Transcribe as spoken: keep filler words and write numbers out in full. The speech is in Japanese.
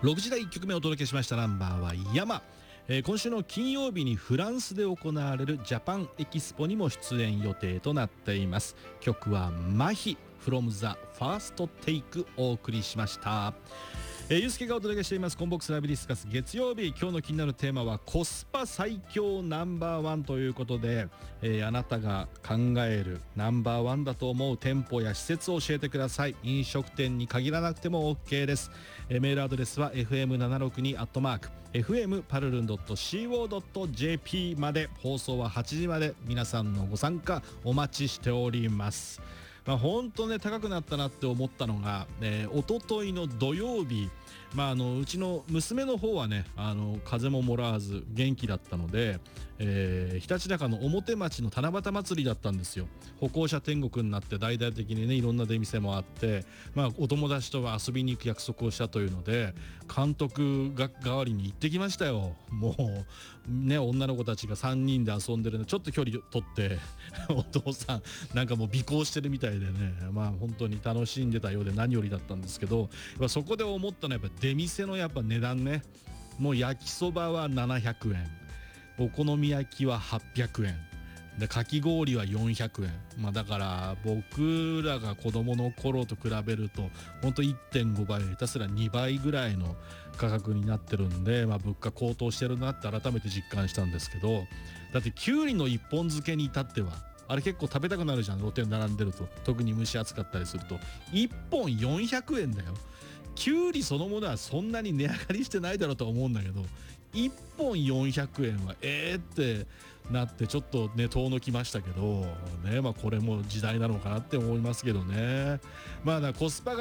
ろくじ台いっきょくめお届けしましたナンバーは山、えー、今週の金曜日にフランスで行われるジャパンエキスポにも出演予定となっています。曲はマヒ from the first take お送りしました。えー、ゆうすけがお届けしていますコンボックスライブディスカス月曜日。今日の気になるテーマはコスパ最強ナンバーワンということで、えー、あなたが考えるナンバーワンだと思う店舗や施設を教えてください。飲食店に限らなくても OK です。えー、メールアドレスは エフエムななろくに アットマーク エフエムパルルン ドット シーオー ドット ジェーピー まで。放送ははちじまで。皆さんのご参加お待ちしております。まあ、本当ね高くなったなって思ったのが、えー、一昨日の土曜日、まあ、あのうちの娘の方はねあの風邪ももらわず元気だったので、えー、日立高の表町の七夕祭りだったんですよ。歩行者天国になって大々的にねいろんな出店もあって、まあ、お友達とは遊びに行く約束をしたというので監督が代わりに行ってきましたよ。もうね女の子たちがさんにんで遊んでるのちょっと距離取ってお父さんなんかもう尾行してるみたいでね、まあ本当に楽しんでたようで何よりだったんですけど、そこで思ったのはやっぱ出店のやっぱ値段ね。もう焼きそばはななひゃくえん、お好み焼きははっぴゃくえんで、かき氷はよんひゃくえん。まあだから僕らが子供の頃と比べると本当 いってんご 倍、下手すらにばいぐらいの価格になってるんで、まあ物価高騰してるなって改めて実感したんですけど、だってきゅうりの一本漬けに至ってはあれ結構食べたくなるじゃん、露店並んでると。特に蒸し暑かったりするといっぽんよんひゃくえんだよ。きゅうりそのものはそんなに値上がりしてないだろうと思うんだけど、いっぽんよんひゃくえんはえーってなってちょっとね遠のきましたけどね。まあこれも時代なのかなって思いますけどね。まあコスパが